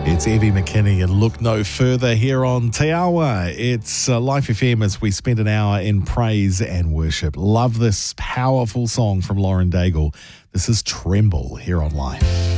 It's Evie McKinney and Look No Further here on Te Awa. It's Life FM as we spend an hour in praise and worship. Love this powerful song from Lauren Daigle. This is Tremble here on Life.